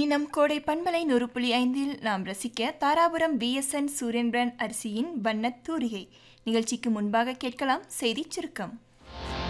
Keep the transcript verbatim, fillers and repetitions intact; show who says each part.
Speaker 1: இனி நம் கோடை பண்பலை நூறு புள்ளி ஐந்தில் நாம் ரசிக்க தாராபுரம் பிஎஸ்என் சூரியன் பிராண்ட் அரிசியின் வண்ணத் தூரிகை நிகழ்ச்சிக்கு முன்பாக கேட்கலாம் செய்திச் சுருக்கம்.